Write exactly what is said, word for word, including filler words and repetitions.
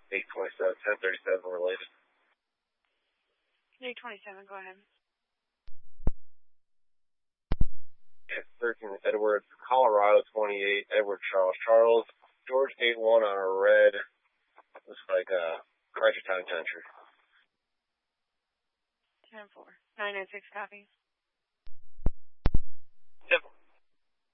eight twenty-seven, ten thirty-seven related. eight twenty-seven, go ahead. Yeah, thirteen Edward, Colorado twenty-eight, Edward Charles Charles, George eight one on a red. Looks like uh, Cruncher Time Country. ten four. nine nine six copy. Yep.